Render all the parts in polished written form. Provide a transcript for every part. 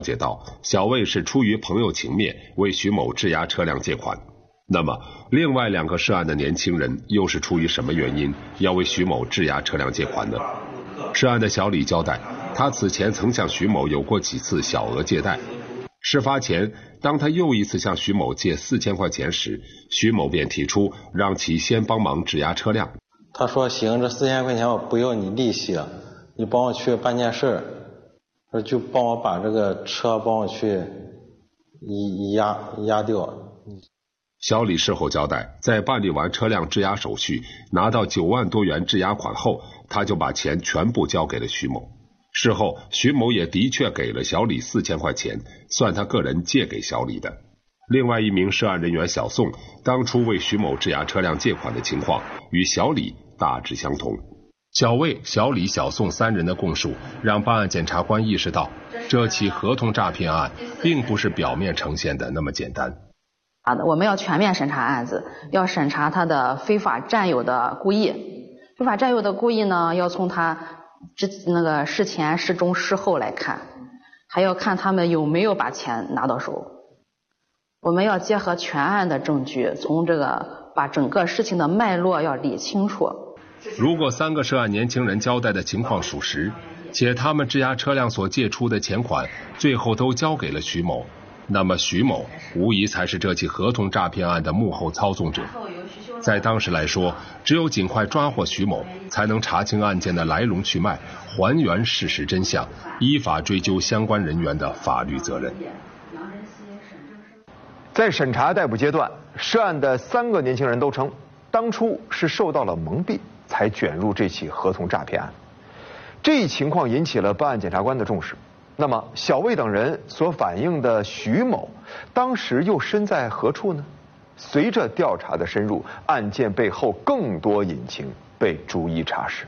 解到，小魏是出于朋友情面为徐某质押车辆借款。那么，另外2个涉案的年轻人又是出于什么原因要为徐某质押车辆借款呢？涉案的小李交代，他此前曾向徐某有过几次小额借贷。事发前，当他又一次向徐某借4000块钱时，徐某便提出让其先帮忙质押车辆。 他说行，这4000块钱我不要你利息了，你帮我去办件事，说就帮我把这个车帮我去押掉。 小李事后交代，在办理完车辆质押手续，拿到9万多元质押款后，他就把钱全部交给了徐某。事后，徐某也的确给了小李4000块钱，算他个人借给小李的。另外一名涉案人员小宋，当初为徐某质押车辆借款的情况与小李大致相同。小魏、小李、小宋3人的供述，让办案检察官意识到，这起合同诈骗案并不是表面呈现的那么简单。 我们要全面审查案子，要审查他的非法占有的故意。非法占有的故意呢，要从他事前、事中、事后来看，还要看他们有没有把钱拿到手。我们要结合全案的证据，从把整个事情的脉络要理清楚。 如果3个涉案年轻人交代的情况属实，且他们质押车辆所借出的钱款最后都交给了徐某，那么徐某无疑才是这起合同诈骗案的幕后操纵者。在当时来说，只有尽快抓获徐某，才能查清案件的来龙去脉，还原事实真相，依法追究相关人员的法律责任。 在审查逮捕阶段，涉案的3个年轻人都称，当初是受到了蒙蔽，才卷入这起合同诈骗案。这一情况引起了办案检察官的重视。那么，小魏等人所反映的徐某，当时又身在何处呢？随着调查的深入，案件背后更多隐情被逐一查实。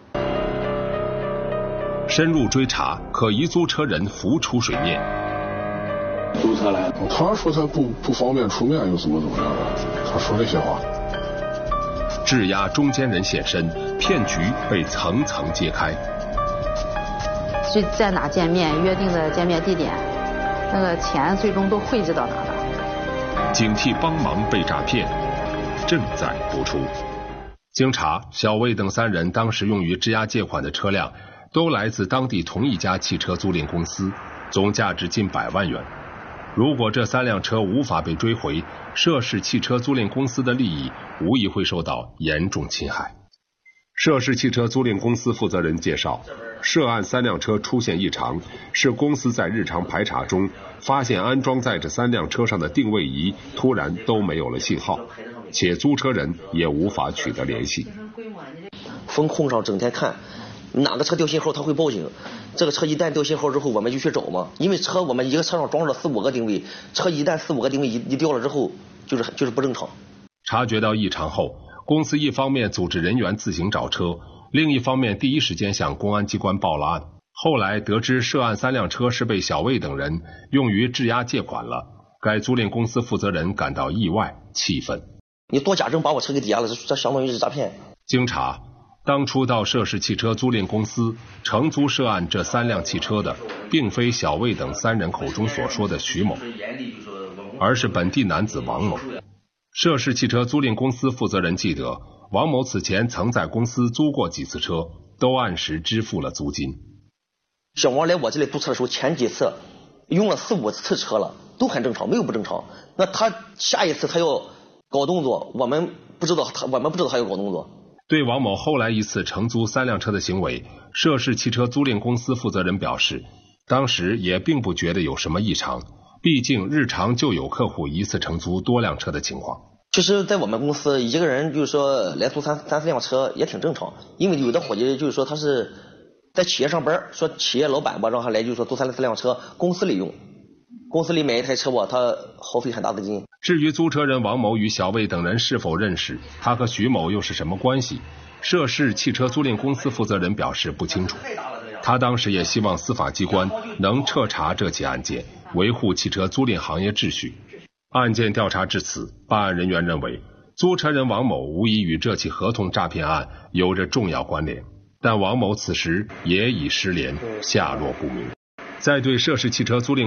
深入追查，可疑租车人浮出水面。 租车来，他说他不方便出面，又怎么样的？他说那些话。 质押中间人现身，骗局被层层揭开。 在哪见面，约定的见面地点，钱最终都汇集到哪了？ 警惕帮忙被诈骗，正在播出。经查，小魏等3人当时用于质押借款的车辆，都来自当地同一家汽车租赁公司，总价值近100万元。如果这3辆车无法被追回，涉事汽车租赁公司的利益无疑会受到严重侵害。涉事汽车租赁公司负责人介绍，涉案3辆车出现异常，是公司在日常排查中发现安装在这3辆车上的定位仪突然都没有了信号，且租车人也无法取得联系。 风控上整天看哪个车掉信号他会报警，这个车一旦掉信号之后我们就去找嘛，因为我们一个车上装了4-5个定位，车一旦4-5个定位一掉了之后就是不正常。 察觉到异常后，公司一方面组织人员自行找车，另一方面第一时间向公安机关报了案。后来得知涉案3辆车是被小魏等人用于质押借款了，该租赁公司负责人感到意外气愤。 你做假证把我车给抵押了，这相当于是诈骗。 经查，当初到涉事汽车租赁公司承租涉案这3辆汽车的，并非小魏等3人口中所说的徐某，而是本地男子王某。涉事汽车租赁公司负责人记得，王某此前曾在公司租过几次车，都按时支付了租金。 小王来我这里租车的时候，前几次用了4-5次车了，都很正常，没有不正常。那他下一次他要搞动作，我们不知道他要搞动作。 对王某后来一次承租3辆车的行为，涉事汽车租赁公司负责人表示，当时也并不觉得有什么异常，毕竟日常就有客户一次承租多辆车的情况。 其实在我们公司一个人就是说来租3-4辆车也挺正常，因为有的伙计就是说他是在企业上班，说企业老板吧让他来就是说租3-4辆车公司里用，公司里买一台车吧他耗费很大的金。 至于租车人王某与小魏等人是否认识，他和徐某又是什么关系，涉事汽车租赁公司负责人表示不清楚。他当时也希望司法机关能彻查这起案件，维护汽车租赁行业秩序。案件调查至此，办案人员认为租车人王某无疑与这起合同诈骗案有着重要关联，但王某此时也已失联，下落不明。 在对涉事汽车租赁